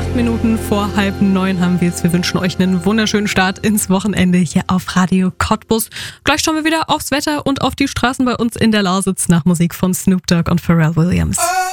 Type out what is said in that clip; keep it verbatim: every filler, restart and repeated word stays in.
Acht Minuten vor halb neun haben wir es. Wir wünschen euch einen wunderschönen Start ins Wochenende hier auf Radio Cottbus. Gleich schauen wir wieder aufs Wetter und auf die Straßen bei uns in der Lausitz nach Musik von Snoop Dogg und Pharrell Williams.